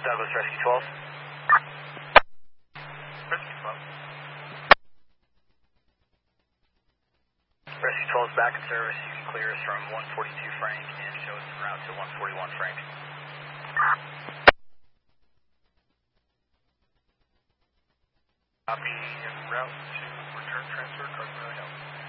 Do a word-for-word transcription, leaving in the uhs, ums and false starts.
Douglas, Rescue twelve. Rescue twelve. Rescue twelve is back in service. You can clear us from one forty-two Frank and show us the route to one forty-one Frank. Copy en route to return transfer, Carson Valley Health.